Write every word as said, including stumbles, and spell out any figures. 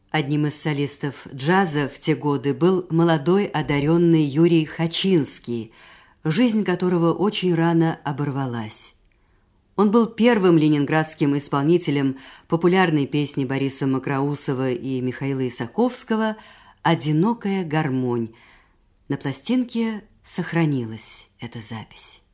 Одним из солистов джаза в те годы был молодой одаренный Юрий Хачинский, жизнь которого очень рано оборвалась. Он был первым ленинградским исполнителем популярной песни Бориса Мокроусова и Михаила Исаковского «Одинокая гармонь». На пластинке сохранилась эта запись.